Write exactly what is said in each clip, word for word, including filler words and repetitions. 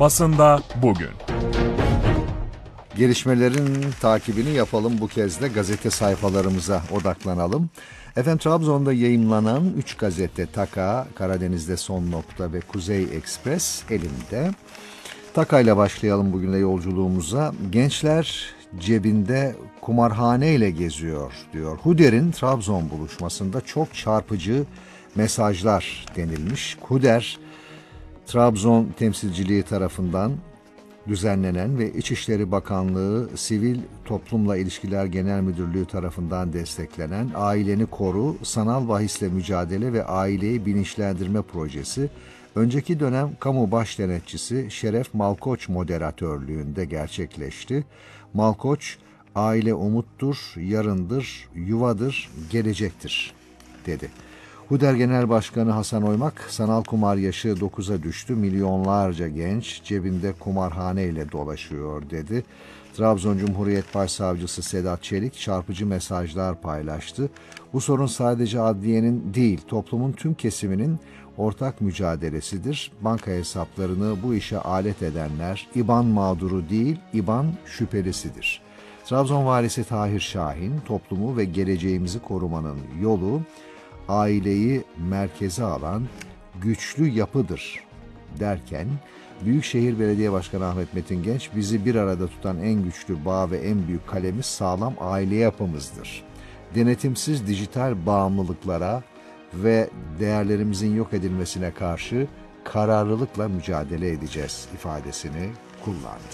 Basında bugün. Gelişmelerin takibini yapalım, bu kez de gazete sayfalarımıza odaklanalım. Efendim, Trabzon'da yayımlanan üç gazete Taka, Karadeniz'de Son Nokta ve Kuzey Ekspres elimde. Taka ile başlayalım bugün de yolculuğumuza. Gençler cebinde kumarhane ile geziyor diyor. Huder'in Trabzon buluşmasında çok çarpıcı mesajlar denilmiş. Huder, Trabzon temsilciliği tarafından düzenlenen ve İçişleri Bakanlığı Sivil Toplumla İlişkiler Genel Müdürlüğü tarafından desteklenen Aileni Koru, Sanal Bahisle Mücadele ve Aileyi Bilinçlendirme Projesi, önceki dönem Kamu Baş Denetçisi Şeref Malkoç moderatörlüğünde gerçekleşti. Malkoç, aile umuttur, yarındır, yuvadır, gelecektir dedi. Huder Genel Başkanı Hasan Oymak, sanal kumar yaşı dokuza düştü, milyonlarca genç cebinde kumarhane ile dolaşıyor dedi. Trabzon Cumhuriyet Başsavcısı Sedat Çelik çarpıcı mesajlar paylaştı. Bu sorun sadece adliyenin değil, toplumun tüm kesiminin ortak mücadelesidir. Banka hesaplarını bu işe alet edenler İBAN mağduru değil, İBAN şüphelisidir. Trabzon Valisi Tahir Şahin, toplumu ve geleceğimizi korumanın yolu, aileyi merkeze alan güçlü yapıdır derken, Büyükşehir Belediye Başkanı Ahmet Metin Genç, bizi bir arada tutan en güçlü bağ ve en büyük kalemiz sağlam aile yapımızdır. Denetimsiz dijital bağımlılıklara ve değerlerimizin yok edilmesine karşı kararlılıkla mücadele edeceğiz ifadesini kullandı.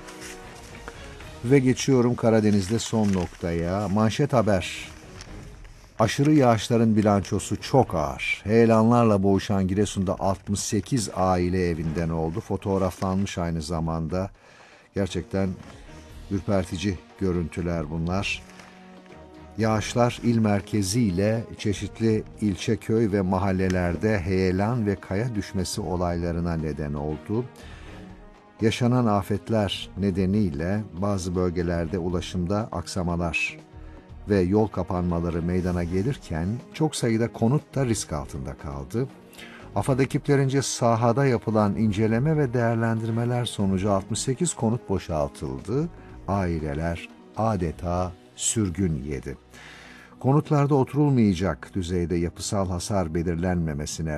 Ve geçiyorum Karadeniz'de Son Noktaya. Manşet haber. Aşırı yağışların bilançosu çok ağır. Heyelanlarla boğuşan Giresun'da altmış sekiz aile evinden oldu. Fotoğraflanmış aynı zamanda. Gerçekten ürpertici görüntüler bunlar. Yağışlar il merkeziyle çeşitli ilçe, köy ve mahallelerde heyelan ve kaya düşmesi olaylarına neden oldu. Yaşanan afetler nedeniyle bazı bölgelerde ulaşımda aksamalar ve yol kapanmaları meydana gelirken çok sayıda konut da risk altında kaldı. AFAD ekiplerince sahada yapılan inceleme ve değerlendirmeler sonucu altmış sekiz konut boşaltıldı. Aileler adeta sürgün yedi. Konutlarda oturulmayacak düzeyde yapısal hasar belirlenmemesine